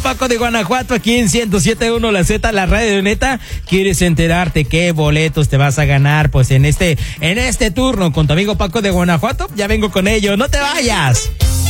Paco de Guanajuato, aquí en 107.1 La Z, la radio neta. ¿Quieres enterarte qué boletos te vas a ganar? Pues en este turno con tu amigo Paco de Guanajuato, ya vengo con ello. ¡No te vayas!